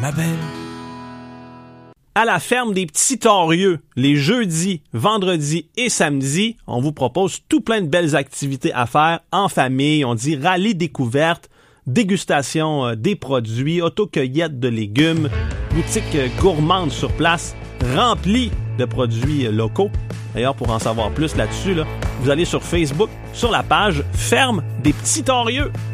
ma belle. À la ferme des Petits Torieux, les jeudis, vendredis et samedis, on vous propose tout plein de belles activités à faire en famille. On dit rallye découverte, dégustation des produits, autocueillette de légumes, boutique gourmande sur place, remplie de produits locaux. D'ailleurs, pour en savoir plus là-dessus, vous allez sur Facebook, sur la page Ferme des Petits Torieux.